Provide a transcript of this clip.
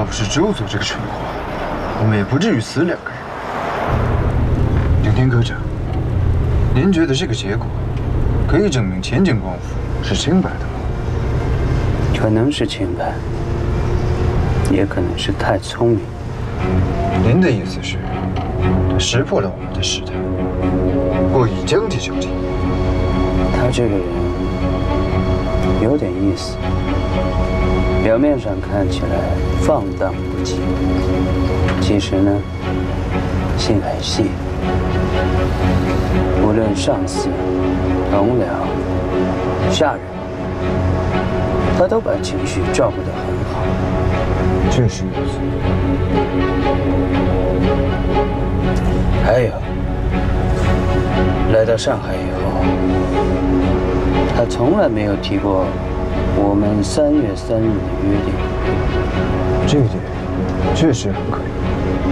不是周总这个蠢货，我们也不至于死2个人。景天科长，您觉得这个结果可以证明前景光府是清白的吗？ 可能是清白，也可能是太聪明。 您的意思是，他识破了我们的试探，故意将计就计。 他这个人有点意思，表面上看起来放荡不羁，其实呢，心很细。无论上司、同僚、下人，他都把情绪照顾得很好。 确实如此。 还有，来到上海以后，他从来没有提过我们3月3日的约定。 这一点确实很可疑。